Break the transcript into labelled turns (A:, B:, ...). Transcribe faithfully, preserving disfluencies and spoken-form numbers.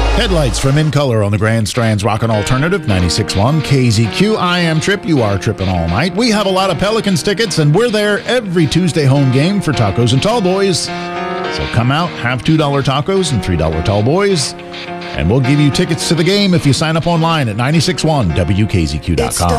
A: Headlights from In Color on the Grand Strand's Rockin' Alternative, ninety-six point one K Z Q. I am Trip. You are tripping all night. We have a lot of Pelicans tickets, and we're there every Tuesday home game for tacos and tall boys. So come out, have two dollar tacos and three dollar tall boys, and we'll give you tickets to the game if you sign up online at nine six one W K Z Q dot com.